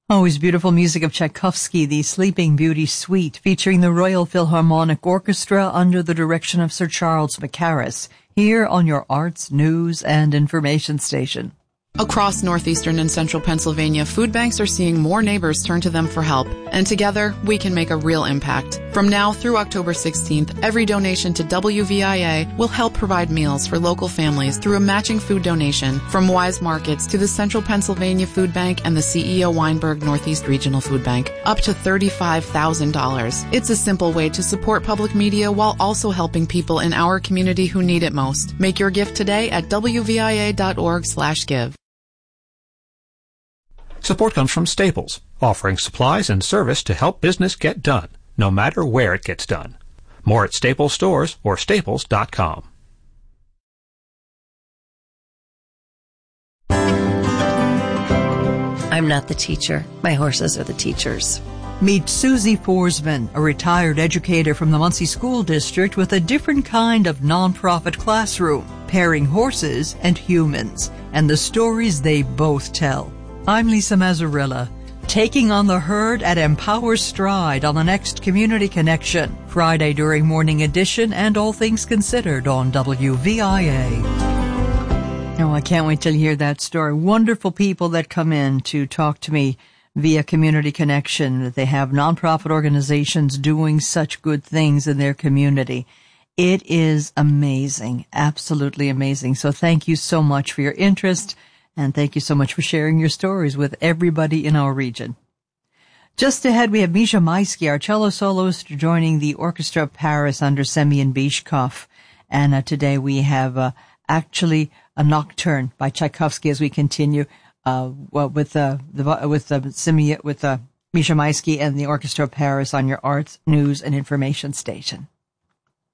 Always beautiful music of Tchaikovsky, the Sleeping Beauty Suite, featuring the Royal Philharmonic Orchestra under the direction of Sir Charles Mackerras, here on your Arts, News, and Information Station. Across northeastern and central Pennsylvania, food banks are seeing more neighbors turn to them for help, and together we can make a real impact. From now through October 16th, every donation to WVIA will help provide meals for local families through a matching food donation from Wise Markets to the Central Pennsylvania Food Bank and the CEO Weinberg Northeast Regional Food Bank, up to $35,000. It's a simple way to support public media while also helping people in our community who need it most. Make your gift today at wvia.org/give. Support comes from Staples, offering supplies and service to help business get done, no matter where it gets done. More at Staples stores or staples.com. I'm not the teacher. My horses are the teachers. Meet Susie Forsman, a retired educator from the Muncie School District with a different kind of nonprofit classroom, pairing horses and humans, and the stories they both tell. I'm Lisa Mazzarella, taking on the herd at Empower Stride on the next Community Connection, Friday during Morning Edition and All Things Considered on WVIA. Oh, I can't wait till you hear that story. Wonderful people that come in to talk to me via Community Connection. They have nonprofit organizations doing such good things in their community. It is amazing, absolutely amazing. So thank you so much for your interest. And thank you so much for sharing your stories with everybody in our region. Just ahead, we have Misha Maisky, our cello soloist, joining the Orchestra of Paris under Semyon Bychkov. And today we have actually a nocturne by Tchaikovsky as we continue with Misha Maisky and the Orchestra of Paris on your Arts, News, and Information Station.